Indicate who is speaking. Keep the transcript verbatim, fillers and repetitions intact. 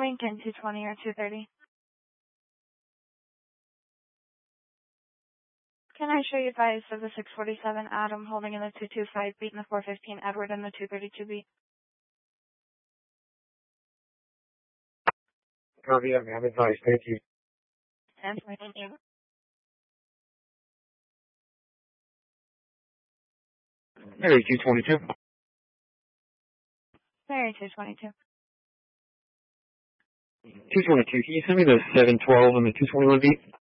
Speaker 1: Lincoln two twenty or two thirty. Can I show you advice of the six forty-seven Adam holding in the two twenty-five beat and the four fifteen Edward and the two thirty-two beat?
Speaker 2: Copy, I have advice. Thank you.
Speaker 1: And thank you.
Speaker 2: Mary two twenty-two.
Speaker 1: Mary two twenty-two.
Speaker 2: two twenty-two. Can you send me the seven twelve and the two twenty-one beat?